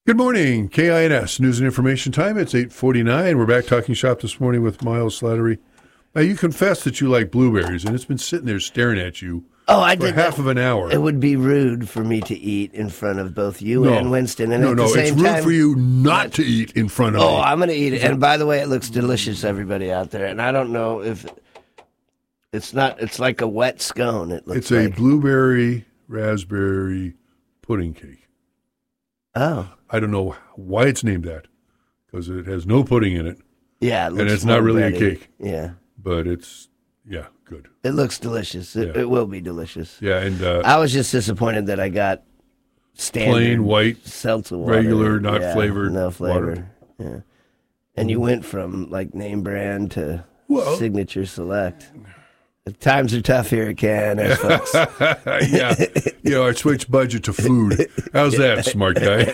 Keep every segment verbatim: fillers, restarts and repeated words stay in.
Good morning, K I N S News and Information Time. It's eight forty-nine. We're back talking shop this morning with Miles Slattery. Now, you confess that you like blueberries, and it's been sitting there staring at you oh, I for did half that. of an hour. It would be rude for me to eat in front of both you no. and Winston. And no, at no, the same it's rude time, for you not to eat in front of oh, me. I'm going to eat it. And by the way, it looks delicious, everybody out there. And I don't know if it's not, it's like a wet scone. It looks It's like. a blueberry raspberry pudding cake. Oh. I don't know why it's named that, because it has no pudding in it. Yeah, it looks and it's not really bready. a cake. Yeah. But it's, yeah, good. It looks delicious. It, Yeah. it will be delicious. Yeah, and uh, I was just disappointed that I got standard plain white, seltzer water. regular, not Yeah, flavored no flavor. water. Yeah. And you went from like name brand to Well- signature select. The times are tough here at K I N S, folks. yeah, you know, I switched budget to food. How's that, smart guy?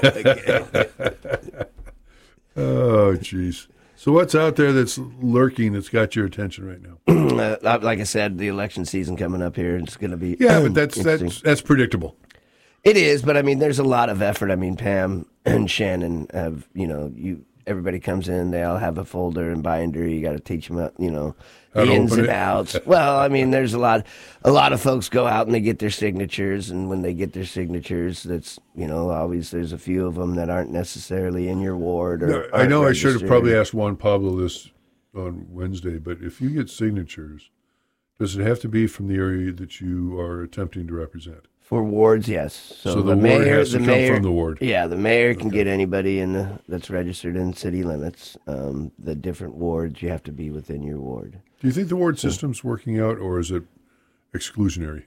Oh, jeez. So what's out there that's lurking that's got your attention right now? uh, like I said, the election season coming up here, it's going to be Yeah, but that's interesting. that's that's predictable. It is, but I mean, there's a lot of effort. I mean, Pam and Shannon have, you know, you. Everybody comes in, they all have a folder and binder. You got to teach them, you know, How the to ins open and it. outs. Well, I mean, there's a lot. A lot of folks go out and they get their signatures, and when they get their signatures, that's, you know, always there's a few of them that aren't necessarily in your ward. Or No, I aren't know I should have registered. probably asked Juan Pablo this on Wednesday, but if you get signatures, does it have to be from the area that you are attempting to represent? For wards, yes. So, So the the, ward mayor, has to the come mayor, from the ward. Yeah, the mayor can get anybody in the, that's registered in city limits. Um, the different wards, you have to be within your ward. Do you think the ward system's working out, or is it exclusionary?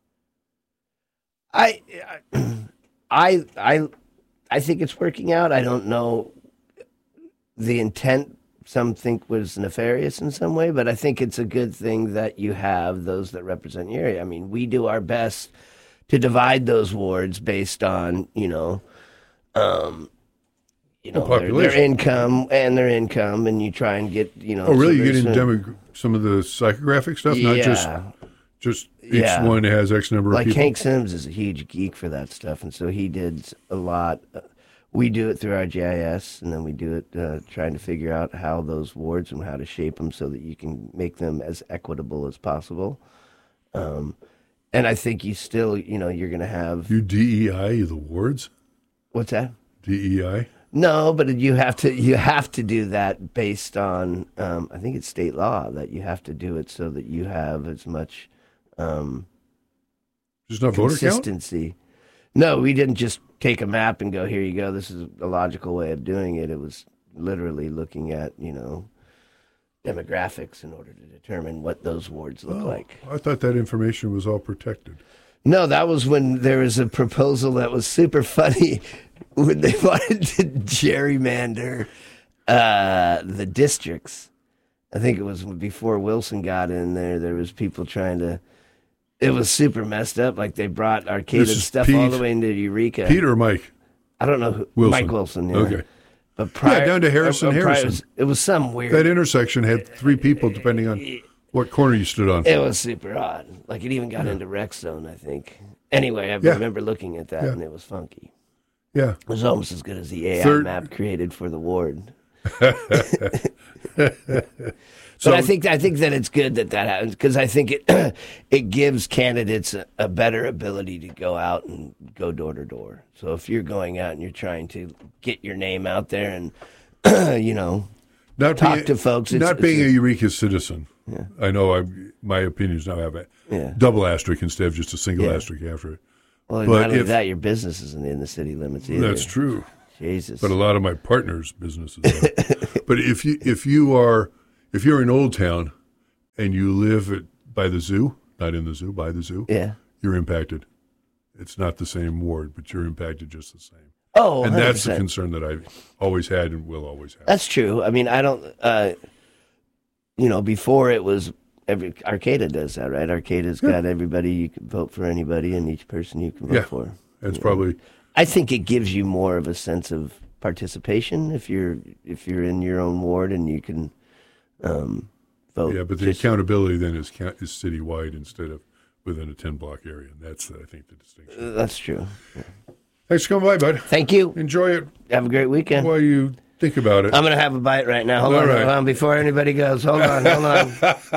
I, I, I, I think it's working out. I don't know the intent. Some think was nefarious in some way, but I think it's a good thing that you have those that represent your area. I mean, we do our best to divide those wards based on, you know, um, you know, The their, their population. income and their income, and you try and get, you know. Oh, really? so You get there's into a- demo- some of the psychographic stuff, not just Yeah. just each Yeah. one has X number of Like people. Hank Sims is a huge geek for that stuff, and so he did a lot. Uh, We do it through our G I S, and then we do it uh, trying to figure out how those wards and how to shape them so that you can make them as equitable as possible. Um, and I think you still, you know, you're going to have You D E I the wards? what's that? D E I? No, but you have to you have to do that based on um, I think it's state law that you have to do it so that you have as much um, Just not voter count? consistency. No, we didn't just take a map and go, here you go, this is a logical way of doing it. It was literally looking at, you know, demographics in order to determine what those wards look Oh, like. I thought that information was all protected. No, that was when there was a proposal that was super funny when they wanted to gerrymander uh, the districts. I think it was before Wilson got in there. There was people trying to. It was super messed up. Like they brought arcade This is stuff all Pete- the way into Eureka. Peter or Mike? I don't know who. Wilson. Mike Wilson. Yeah. Okay. But prior, down to Harrison, uh, prior- Harrison. It was, it was some weird. That intersection had three people depending on what corner you stood on. It was super odd. Like it even got into Rec Zone, I think. Anyway, I Yeah. remember looking at that Yeah. and it was funky. Yeah. It was almost as good as the A I Third- map created for the ward. So But I think I think that it's good that that happens because I think it it gives candidates a, a better ability to go out and go door to door. So if you're going out and you're trying to get your name out there and you know not talk being, to folks, it's- not it's being a- a Eureka citizen. Yeah. I know I, my opinions now have a Yeah. double asterisk instead of just a single Yeah. asterisk after it. well, but not only if- that, your business isn't in the city limits either. That's true. Jesus. But a lot of my partners' businesses are. But if you if you are if you're in Old Town and you live at, by the zoo, not in the zoo, by the zoo, yeah. you're impacted. It's not the same ward, but you're impacted just the same. Oh, And that's the one hundred percent. concern that I've always had and will always have. That's true. I mean, I don't. Uh, you know, before it was every Arcata does that, right? Arcata's got everybody you can vote for anybody, and each person you can vote Yeah. for. That's Yeah. probably I think it gives you more of a sense of participation if you're if you're in your own ward and you can um, vote. yeah, but the Just- accountability then is ca- is citywide instead of within a ten block area. And that's I think the distinction. uh, that's true. Thanks for coming by, bud. Thank you. Enjoy it. Have a great weekend. While you think about it. I'm going to have a bite right now. Hold All on, right. hold on, before anybody goes. Hold on, hold on.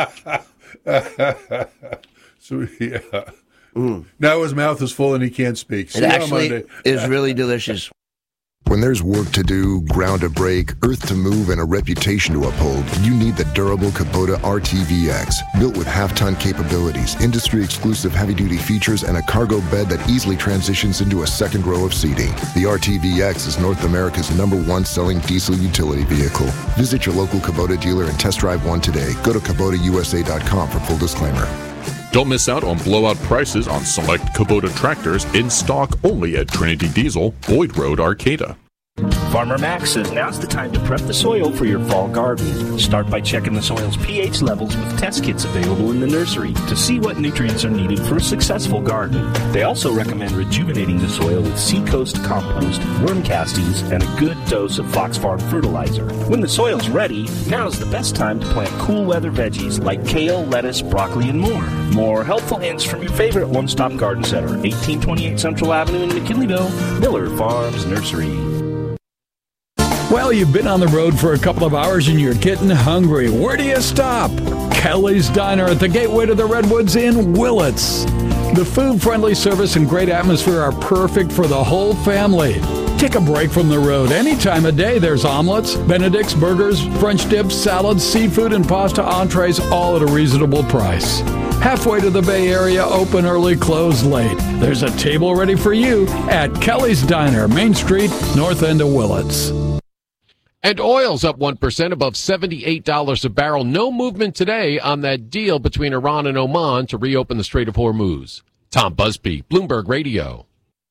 So, yeah. Mm. Now his mouth is full and he can't speak. See it actually is really delicious. When there's work to do, ground to break, earth to move, and a reputation to uphold, you need the durable Kubota R T V X. Built with half-ton capabilities, industry-exclusive heavy-duty features, and a cargo bed that easily transitions into a second row of seating. The R T V X is North America's number one selling diesel utility vehicle. Visit your local Kubota dealer and test drive one today. Go to Kubota U S A dot com for full disclaimer. Don't miss out on blowout prices on select Kubota tractors in stock only at Trinity Diesel, Boyd Road, Arcata. Farmer Max says now's the time to prep the soil for your fall garden. Start by checking the soil's pH levels with test kits available in the nursery to see what nutrients are needed for a successful garden. They also recommend rejuvenating the soil with Seacoast compost, worm castings, and a good dose of Fox Farm fertilizer. When the soil's ready, now's the best time to plant cool weather veggies like kale, lettuce, broccoli, and more. More helpful hints from your favorite one-stop garden center, eighteen twenty-eight Central Avenue in McKinleyville, Miller Farms Nursery. Well, you've been on the road for a couple of hours and you're getting hungry. Where do you stop? Kelly's Diner at the gateway to the Redwoods in Willits. The food-friendly service and great atmosphere are perfect for the whole family. Take a break from the road. Any time of day, there's omelets, Benedict's, burgers, French dips, salads, seafood, and pasta entrees, all at a reasonable price. Halfway to the Bay Area, open early, close late. There's a table ready for you at Kelly's Diner, Main Street, north end of Willits. And oil's up one percent, above seventy-eight dollars a barrel. No movement today on that deal between Iran and Oman to reopen the Strait of Hormuz. Tom Busby, Bloomberg Radio.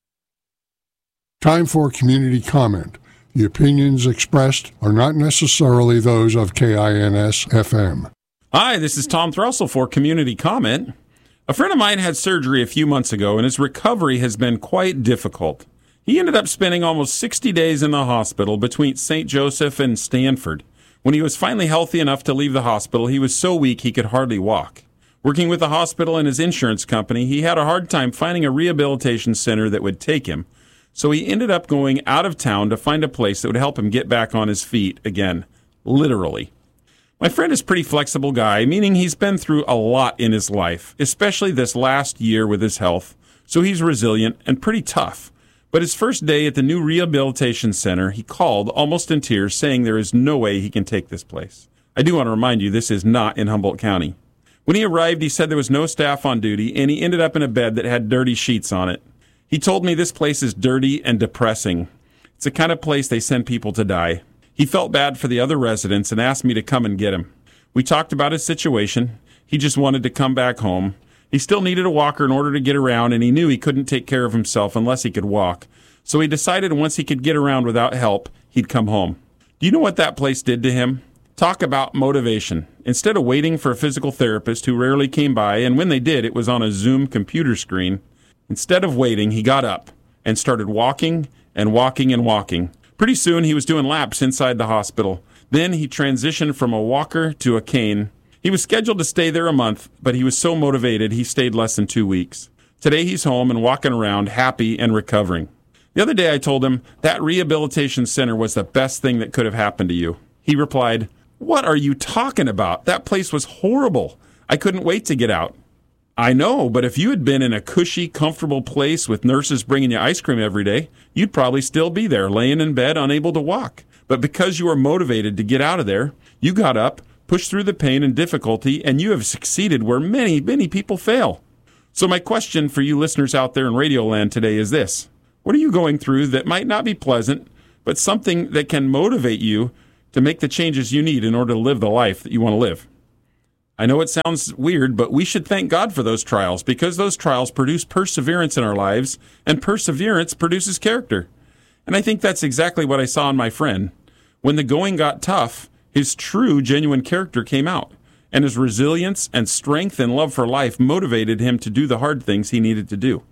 Time for community comment. The opinions expressed are not necessarily those of K I N S F M. Hi, this is Tom Thrussell for Community Comment. A friend of mine had surgery a few months ago, and his recovery has been quite difficult. He ended up spending almost sixty days in the hospital between Saint Joseph and Stanford. When he was finally healthy enough to leave the hospital, he was so weak he could hardly walk. Working with the hospital and his insurance company, he had a hard time finding a rehabilitation center that would take him. So he ended up going out of town to find a place that would help him get back on his feet again, literally. My friend is a pretty flexible guy, meaning he's been through a lot in his life, especially this last year with his health, so he's resilient and pretty tough. But his first day at the new rehabilitation center, he called, almost in tears, saying there is no way he can take this place. I do want to remind you, this is not in Humboldt County. When he arrived, he said there was no staff on duty, and he ended up in a bed that had dirty sheets on it. He told me this place is dirty and depressing. It's the kind of place they send people to die. He felt bad for the other residents and asked me to come and get him. We talked about his situation. He just wanted to come back home. He still needed a walker in order to get around, and he knew he couldn't take care of himself unless he could walk. So he decided once he could get around without help, he'd come home. Do you know what that place did to him? Talk about motivation. Instead of waiting for a physical therapist who rarely came by, and when they did, it was on a Zoom computer screen, instead of waiting, he got up and started walking and walking and walking. Pretty soon, he was doing laps inside the hospital. Then he transitioned from a walker to a cane. He was scheduled to stay there a month, but he was so motivated he stayed less than two weeks. Today he's home and walking around, happy and recovering. The other day I told him that rehabilitation center was the best thing that could have happened to you. He replied, "What are you talking about? That place was horrible. I couldn't wait to get out." I know, but if you had been in a cushy, comfortable place with nurses bringing you ice cream every day, you'd probably still be there, laying in bed, unable to walk. But because you were motivated to get out of there, you got up, pushed through the pain and difficulty, and you have succeeded where many, many people fail. So my question for you listeners out there in Radio Land today is this. What are you going through that might not be pleasant, but something that can motivate you to make the changes you need in order to live the life that you want to live? I know it sounds weird, but we should thank God for those trials, because those trials produce perseverance in our lives, and perseverance produces character. And I think that's exactly what I saw in my friend. When the going got tough, his true, genuine character came out, and his resilience and strength and love for life motivated him to do the hard things he needed to do.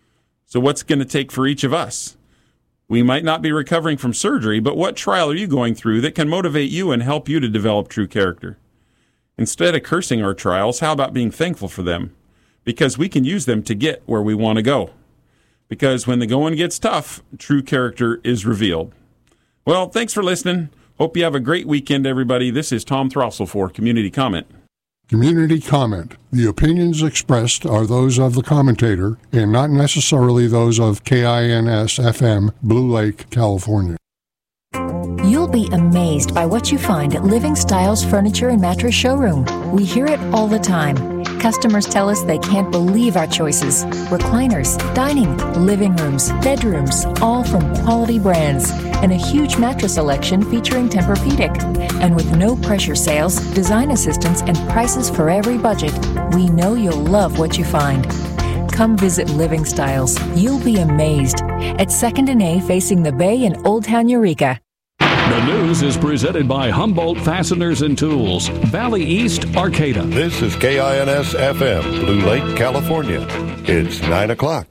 So what's it going to take for each of us? We might not be recovering from surgery, but what trial are you going through that can motivate you and help you to develop true character? Instead of cursing our trials, how about being thankful for them? Because we can use them to get where we want to go. because when the going gets tough, true character is revealed. Well, thanks for listening. Hope you have a great weekend, everybody. This is Tom Throssell for Community Comment. Community Comment. The opinions expressed are those of the commentator and not necessarily those of K I N S F M, Blue Lake, California. You'll be amazed by what you find at Living Styles Furniture and Mattress Showroom. We hear it all the time. Customers tell us they can't believe our choices. Recliners, dining, living rooms, bedrooms, all from quality brands. And a huge mattress selection featuring Tempur-Pedic. And with no pressure sales, design assistance, and prices for every budget, we know you'll love what you find. Come visit Living Styles. You'll be amazed. At second and A facing the Bay in Old Town Eureka. The news is presented by Humboldt Fasteners and Tools, Valley East, Arcata. This is K I N S F M, Blue Lake, California. It's nine o'clock.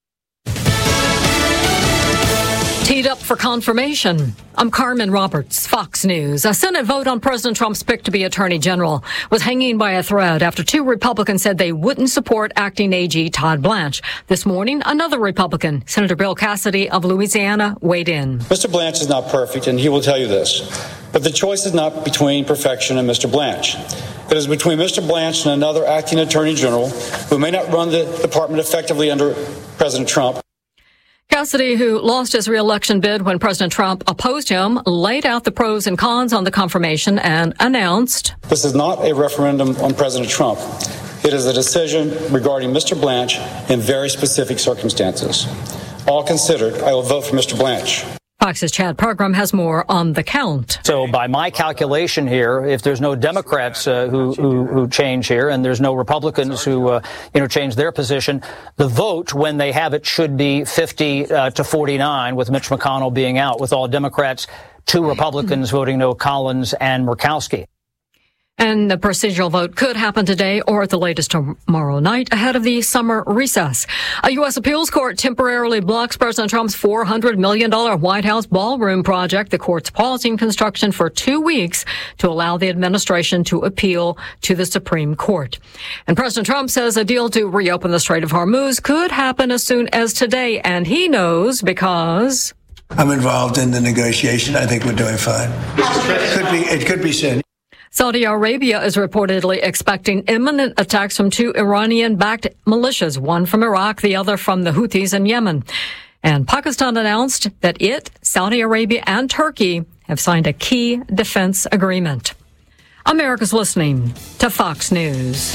Teed up for confirmation. I'm Carmen Roberts, Fox News. A Senate vote on President Trump's pick to be Attorney General was hanging by a thread after two Republicans said they wouldn't support acting A G Todd Blanche. This morning, another Republican, Senator Bill Cassidy of Louisiana, weighed in. Mister Blanche is not perfect, and he will tell you this. But the choice is not between perfection and Mister Blanche. It is between Mister Blanche and another acting Attorney General who may not run the department effectively under President Trump. Cassidy, who lost his reelection bid when President Trump opposed him, laid out the pros and cons on the confirmation and announced, "This is not a referendum on President Trump. It is a decision regarding Mister Blanche in very specific circumstances. All considered, I will vote for Mister Blanche." Fox's Chad Program has more on the count. So by my calculation here, if there's no Democrats uh, who, who who change here and there's no Republicans who uh, you know change their position, the vote when they have it should be fifty uh, to forty-nine, with Mitch McConnell being out, with all Democrats, two Republicans voting no, Collins and Murkowski. And the procedural vote could happen today or at the latest tomorrow night ahead of the summer recess. A U S appeals court temporarily blocks President Trump's four hundred million dollars White House ballroom project. The court's pausing construction for two weeks to allow the administration to appeal to the Supreme Court. And President Trump says a deal to reopen the Strait of Hormuz could happen as soon as today. And he knows because I'm involved in the negotiation. I think we're doing fine. It could be, it could be soon. Saudi Arabia is reportedly expecting imminent attacks from two Iranian-backed militias, one from Iraq, the other from the Houthis in Yemen. And Pakistan announced that it, Saudi Arabia, and Turkey have signed a key defense agreement. America's listening to Fox News.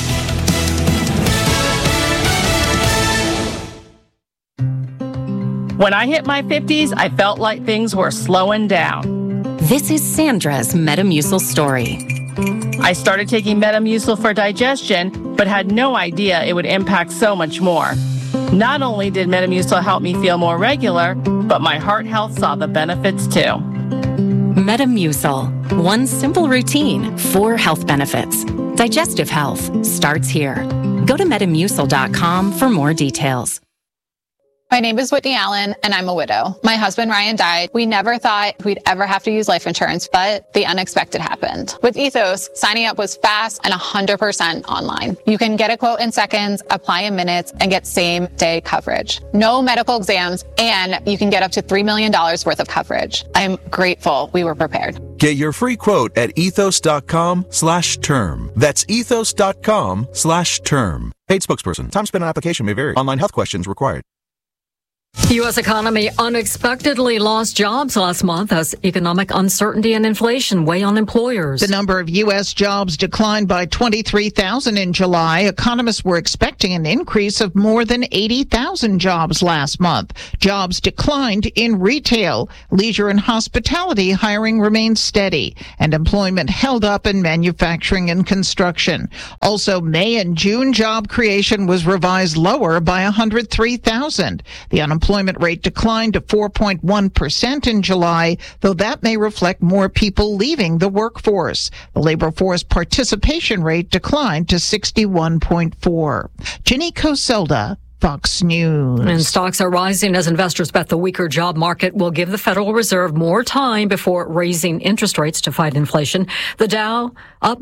When I hit my fifties, I felt like things were slowing down. This is Sandra's Metamucil story. I started taking Metamucil for digestion, but had no idea it would impact so much more. Not only did Metamucil help me feel more regular, but my heart health saw the benefits too. Metamucil. One simple routine, four health benefits. Digestive health starts here. Go to metamucil dot com for more details. My name is Whitney Allen, and I'm a widow. My husband, Ryan, died. We never thought we'd ever have to use life insurance, but the unexpected happened. With Ethos, signing up was fast and one hundred percent online. You can get a quote in seconds, apply in minutes, and get same-day coverage. No medical exams, and you can get up to three million dollars worth of coverage. I'm grateful we were prepared. Get your free quote at ethos dot com slash term. That's ethos dot com slash term. Paid spokesperson. Time spent on application may vary. Online health questions required. The U S economy unexpectedly lost jobs last month as economic uncertainty and inflation weigh on employers. The number of U S jobs declined by twenty-three thousand in July. Economists were expecting an increase of more than eighty thousand jobs last month. Jobs declined in retail, leisure and hospitality. Hiring remained steady, and employment held up in manufacturing and construction. Also, May and June job creation was revised lower by one hundred three thousand. The unemployment Unemployment rate declined to four point one percent in July, though that may reflect more people leaving the workforce. The labor force participation rate declined to sixty-one point four. Ginny Coselda, Fox News. And stocks are rising as investors bet the weaker job market will give the Federal Reserve more time before raising interest rates to fight inflation. The Dow up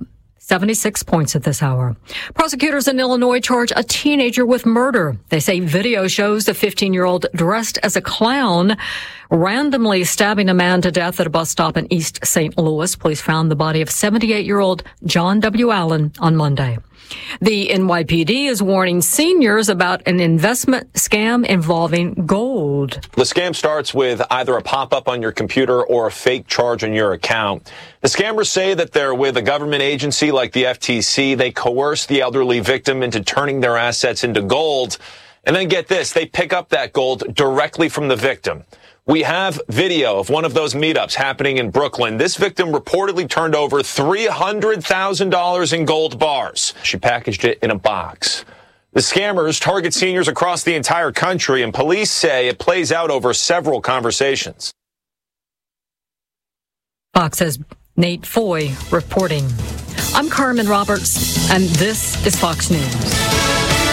seventy-six points at this hour. Prosecutors in Illinois charge a teenager with murder. They say video shows the fifteen-year-old dressed as a clown randomly stabbing a man to death at a bus stop in East Saint Louis. Police found the body of seventy-eight-year-old John W. Allen on Monday. The N Y P D is warning seniors about an investment scam involving gold. The scam starts with either a pop-up on your computer or a fake charge on your account. The scammers say that they're with a government agency like the F T C. They coerce the elderly victim into turning their assets into gold. And then get this, they pick up that gold directly from the victim. We have video of one of those meetups happening in Brooklyn. This victim reportedly turned over three hundred thousand dollars in gold bars. She packaged it in a box. The scammers target seniors across the entire country, and police say it plays out over several conversations. Fox's Nate Foy reporting. I'm Carmen Roberts, and this is Fox News.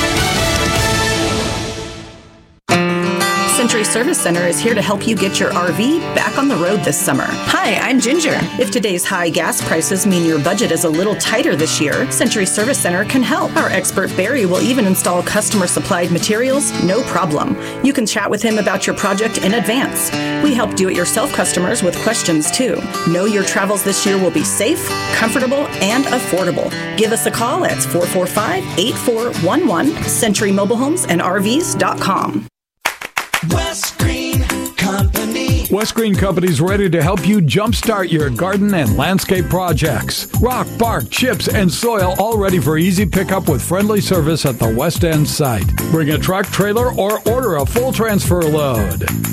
Century Service Center is here to help you get your R V back on the road this summer. Hi, I'm Ginger. If today's high gas prices mean your budget is a little tighter this year, Century Service Center can help. Our expert Barry will even install customer-supplied materials, no problem. You can chat with him about your project in advance. We help do-it-yourself customers with questions, too. Know your travels this year will be safe, comfortable, and affordable. Give us a call at four four five, eight four one one, century mobile homes and R Vs dot com. West Green Company. West Green Company's ready to help you jumpstart your garden and landscape projects. Rock, bark, chips, and soil all ready for easy pickup with friendly service at the West End site. Bring a truck, trailer, or order a full transfer load.